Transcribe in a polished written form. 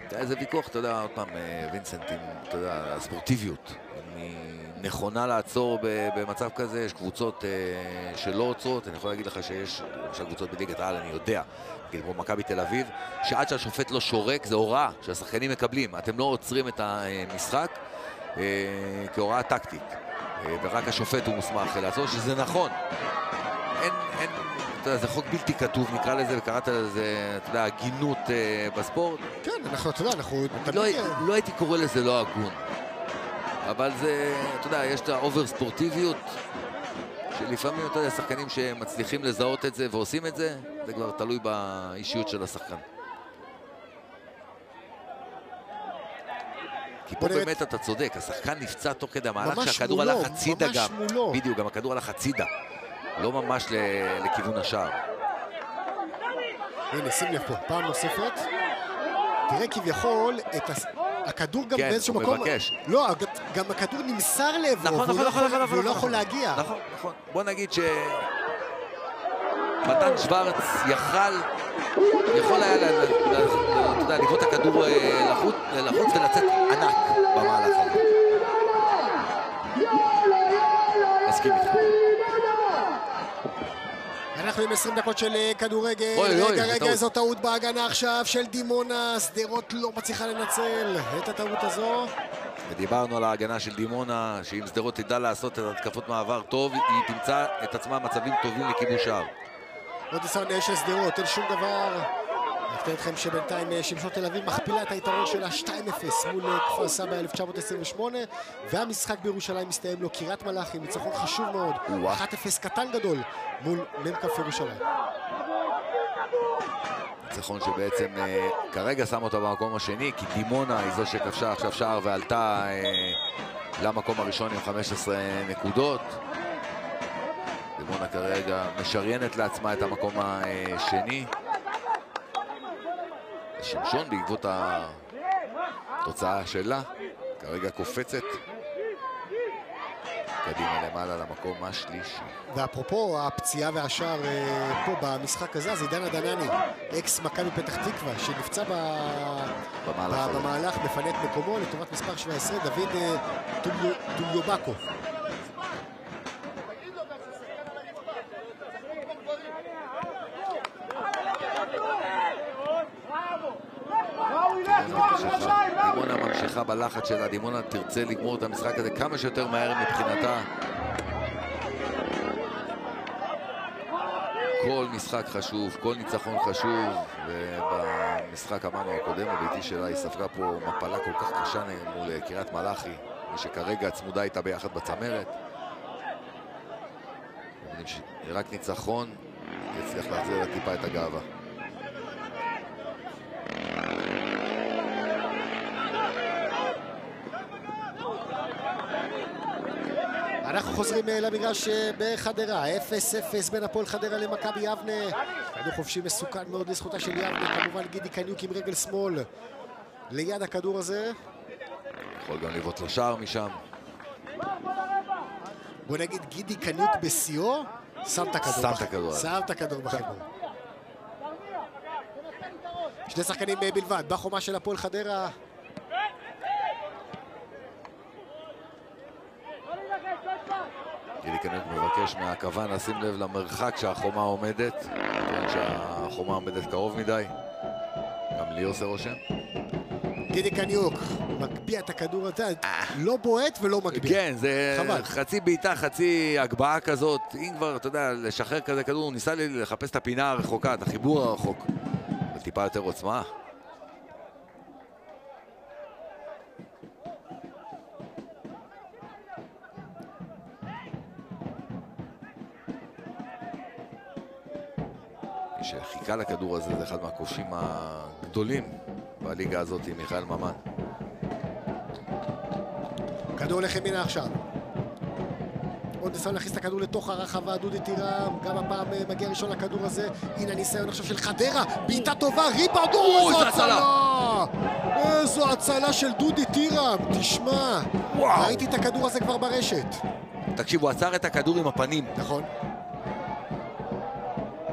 איזה ויכוח, אתה יודע, עוד פעם, וינסנט, אתה יודע, הספורטיביות. היא נכונה לעצור במצב כזה, יש קבוצות שלא עוצרות, אני יכול להגיד לך שיש, למשל קבוצות בליגת העל, אני יודע, כמו מכבי תל אביב, שעד שהשופט לא שורק, זה הוראה שהשחקנים מקבלים. אתם לא עוצרים את המשחק כהוראה טקטית, ורק השופט הוא מוסמך לעצור, שזה נכון. אין, אתה יודע, זה חוק בלתי כתוב, נקרא לזה, וקראת לזה, אתה יודע, הגינות בספורט. כן, אתה יודע, אנחנו... לא הייתי קורא לזה לא הגון. אבל זה, אתה יודע, יש את האובר ספורטיביות, שלפעמים, אתה יודע, שחקנים שמצליחים לזהות את זה ועושים את זה, זה כבר תלוי באישיות של השחקן. כי פה באמת אתה צודק, השחקן נפצע תוך כדי המהלך שהכדור הלך הצידה גם. ממש מולו. בדיוק, גם הכדור הלך הצידה. לא ממש לכיוון השער. הנה, שים לב פה, פעם נוספת. תראה כביכול את הכדור גם באיזשהו מקום... כן, הוא מבקש. לא, גם הכדור נמסר לעברו, והוא לא יכול להגיע. נכון, נכון. בוא נגיד ש... מתן שוורץ יכול היה לבעוט את הכדור לחוץ ולצאת ענק במהלך הזה. מסכים איתך. אנחנו עם 20 דקות של כדורגל. רגע, זו טעות בהגנה עכשיו של דימונה. שדרות לא מצליחה לנצל את הטעות הזו. ודיברנו על ההגנה של דימונה, שאם שדרות תדע לעשות את התקפות מעבר טוב, היא תמצא את עצמה מצבים טובים לכיבוש שער. עוד ניסיון של שדרות, אין שום דבר. נפתח אתכם שבינתיים שמשון תל אביב מכפילה את היתרון שלה 2-0 מול כפר סבא 1928, והמשחק בירושלים מסתיים לו קריית מלאכי, ניצחון חשוב מאוד, 1-0 קטן גדול מול מ"כ ירושלים. ניצחון שבעצם כרגע שם אותה במקום השני, כי דימונה היא זו שכבשה עכשיו שער ועלתה למקום הראשון עם 15 נקודות. דימונה כרגע משריינת לעצמה את המקום השני. שמשון בעקבות התוצאה שלה כרגע קופצת קדימה למעלה למקום השלישי. ואפרופו הפציעה והשער פה במשחק הזה, אז עידן הדנני, אקס מכבי פתח תקווה, שנפצע במהלך, מפנה את מקומו לטובת מספר 17, דוד טוליובקו. דימונה ממשיכה בלחץ שלה, דימונה תרצה לגמור את המשחק הזה כמה שיותר מהר מבחינתה. כל משחק חשוב, כל ניצחון חשוב, ובמשחק אמרנו הקודם הביתי שלה היא ספגה פה מפלה כל כך קשה מול קריית מלאכי, מי שכרגע צמודה איתה ביחד בצמרת. רק ניצחון יצליח להחזיר טיפה את הגאווה. אנחנו חוזרים למגרש בחדרה, 0-0 בין הפועל חדרה למכבי יבנה. כדור חופשי מסוכן מאוד לזכותה של יבנה, כמובן גידי קניוק עם רגל שמאל ליד הכדור הזה. יכול גם לבעוט לשער משם. בוא נגיד גידי קניוק בשיאו, שם את הכדור בחיבור. שני שחקנים בלבד, בחומה של הפועל חדרה. גידי קניוק מבקש מהכוון לשים לב למרחק שהחומה עומדת, שהחומה עומדת קרוב מדי. גם לי עושה רושם. גידי קניוק מגביע את הכדור הזה, לא בועט ולא מגביע. כן, זה חצי בעיטה, חצי הגבהה כזאת. אם כבר, אתה יודע, לשחרר כזה כדור, הוא ניסה לחפש את הפינה הרחוקה, את החיבור הרחוק. וטיפה יותר עוצמה. מי שחיכה לכדור הזה זה אחד מהכובשים הגדולים בליגה הזאת, מיכאל ממן. כדור הולך ימינה עכשיו. עוד ניסיון להכניס את הכדור לתוך הרחבה, דודי טירם, גם הפעם מגיע ראשון לכדור הזה. הנה הניסיון עכשיו של חדרה, בעיטה טובה, ריבאונד, איזו הצלה! איזו הצלה של דודי טירם, תשמע. ראיתי את הכדור הזה כבר ברשת. תקשיב, הוא עצר את הכדור עם הפנים. נכון.